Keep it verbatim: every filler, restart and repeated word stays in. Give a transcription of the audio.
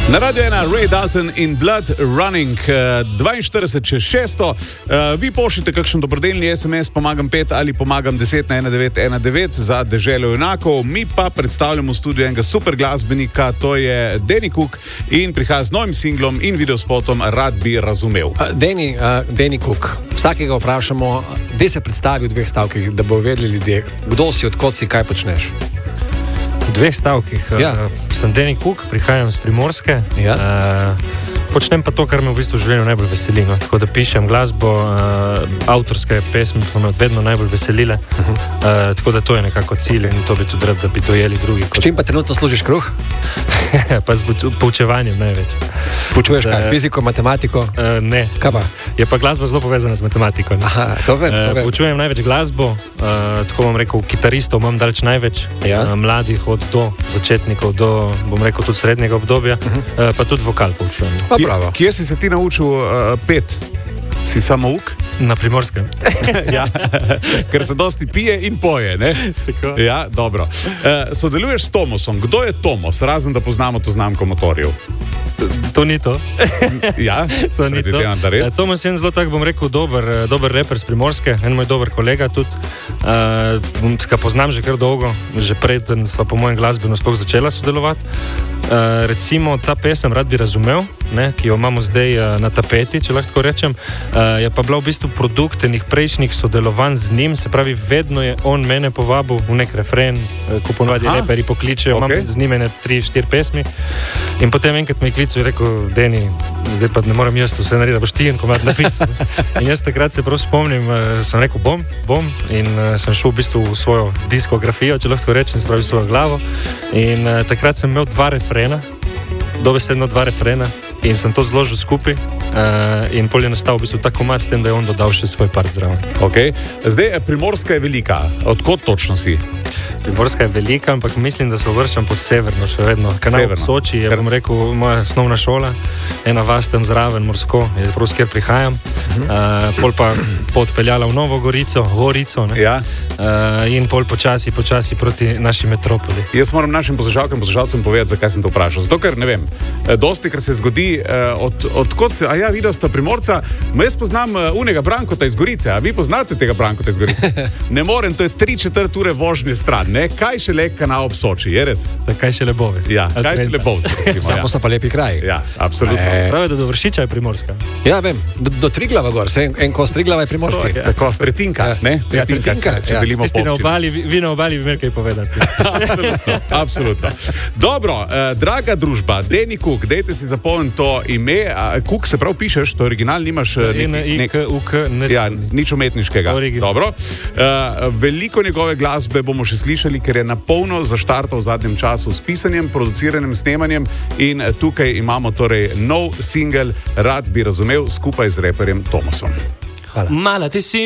Na Radio ena Ray Dalton in Blood Running, dvainštirideset čez šesto. Vi pošljite kakšen dobrodelni es em es, pomagam pet ali pomagam deset na ena devet ena devet za deželo junakov. Mi pa predstavljamo v studiu enega super glasbenika, to je Danny Cook in prihaja z novim singlom in videospotom Rad bi razumel. Uh, Danny, uh, Danny Cook, vsakega vprašamo, da se predstavi v dveh stavkih, da bo vedeli ljudje, kdo si, odkot si, kaj počneš. V dveh stavkih. Ja. Uh, sem Danny Cook, prihajam z Primorske. Ja. Uh, počnem pa to, kar me v bistvu v življenju najbolj veseli. No? Tako da pišem glasbo, uh, avtorske pesmi pa me vedno najbolj veselile. Uh-huh. Uh, tako da to je nekako cilj in to bi tudi rad, da bi dojeli drugi. S čim pa trenutno služiš kruh? Pa z poučevanjem največ. Poučuješ kaj? Fiziko, matematiko? Uh, ne. Kaj pa? Je pa glasba zelo povezana z matematiko. Ne? Aha, to vem, to vem. Uh, poučujem največ glasbo, uh, tako bom rekel, kitaristov imam daleč največ, ja. uh, mladih od do začetnikov do, bom rekel, tudi srednjega obdobja, uh-huh. uh, pa tudi vokal poučujem. Pa bravo. Kje si se ti naučil uh, pet? Si samouk? Na Primorskem. Ja, ker se dosti pije in poje, ne? Tako. Ja, dobro. Uh, sodeluješ s Tomosom. Kdo je Tomos, razen da poznamo to znamko motorjev? To ni to. Ja, to ni to. Ja, Tomos je zelo tak, bom rekel, dober, dober reper z Primorske, en moj dober kolega tudi. Uh, ga poznam že kar dolgo, že preden sva po mojem glasbeno sploh začela sodelovati. Uh, recimo ta pesem Rad bi razumel, ne, ki jo imamo zdaj uh, na tapeti, če lahko rečem, uh, je pa bila v bistvu produkt enih prejšnjih sodelovanj z njim, se pravi, vedno je on mene povabil v nek refren, uh, ko ponovadi reperi pokličejo, okay. Imam z njim ene tri, štiri pesmi in potem enkrat me je klical in rekel, Danny, zdaj pa ne moram jaz vse narediti, boš ti en komad napisal. In jaz takrat se prav spomnim, uh, sem rekel, bom, bom in uh, sem šel v bistvu v svojo diskografijo, če lahko rečem, se pravi svojo glavo in uh, takrat sem imel dva refrena, dobesedno dva refrena in sem to zložil skupaj uh, in pol je nastal v bistvu ta komad s tem, da je on dodal še svoj part zraven. Okay. Zdaj, Primorska je velika. Odkot točno si? Primorska je velika, ampak mislim, da se uvrščam pod severno še vedno. Kanal v Soči je, bom rekel, moja osnovna šola, ena vas tam zraven, Morsko, je prav, kjer prihajam. Uh-huh. Uh, pol pa podpeljala v Novo Gorico, Gorico, ne? Ja. Uh, in pol počasi, počasi proti naši metropoli. Jaz moram našim poslušalkam, poslušalcem povedati, zakaj sem to vprašal. Zato, ker ne vem, dosti, ker se zgodi, od, odkot ste, a ja, videl sta Primorca, ma jaz poznam unega Brankota iz Gorice, a vi poznate tega Brankota iz Gorice? Ne morem, to je tri četrt ure vožnje stran, ne? Kaj še le kanal ob Soči, je res? Da, kaj še le Bovec. Ja, kaj še le Bovec. Samo so pa lepi kraj. Ja, absolutno. E... Pravi, da do Vršiča je Primorska. Ja, vem, do, do Triglava gor, se en, en kos Triglava je Primorski. Ja. Tako, Tretinka, ja. Ne? Ja, Tretinka, če želimo ja. Na obali, vi, vi na obali bi imeli kaj povedati. Absolutno, absolutno. Dobro, eh, draga družba, Danny Cook, dejte si zapomniti to ime. Cook se prav pišeš, to original, nimaš nek... Ja, nič umetniškega. Dobro. Uh, veliko njegove glasbe bomo še slišali, ker je na polno zaštartal v zadnjem času s pisanjem, produciranjem, snemanjem in tukaj imamo torej nov singel Rad bi razumel skupaj z reperjem Tomosom. Hvala. Mala, ti si